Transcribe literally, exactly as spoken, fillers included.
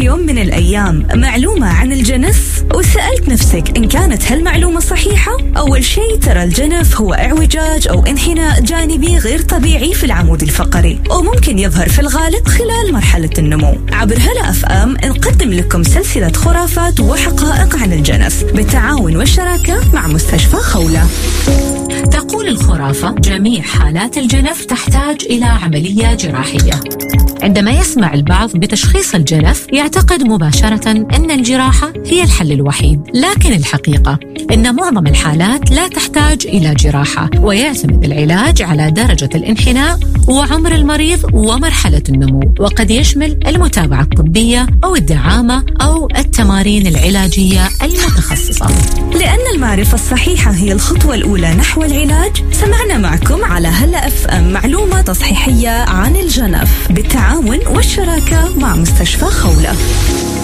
في يوم من الأيام معلومة عن الجنف وسألت نفسك إن كانت هالمعلومة صحيحة؟ أول شيء ترى الجنف هو اعوجاج أو انحناء جانبي غير طبيعي في العمود الفقري، وممكن يظهر في الغالب خلال مرحلة النمو. عبر هلا أف أم نقدم لكم سلسلة خرافات وحقائق عن الجنف بالتعاون والشراكة مع مستشفى خولة. تقول الخرافة جميع حالات الجنف تحتاج إلى عملية جراحية. عندما يسمع البعض بتشخيص الجنف يعتقد مباشرة أن الجراحة هي الحل الوحيد، لكن الحقيقة أن معظم الحالات لا تحتاج إلى جراحة، ويعتمد العلاج على درجة الانحناء وعمر المريض ومرحلة النمو، وقد يشمل المتابعة الطبية أو الدعامة أو التمارين العلاجية المتخصصة. لأن المعرفة الصحيحة هي الخطوة الأولى نحو العلاج، سمعنا معكم على هلا أف أم معلومة تصحيحية عن الجنف بالتعاون والشراكة مع مستشفى خولة.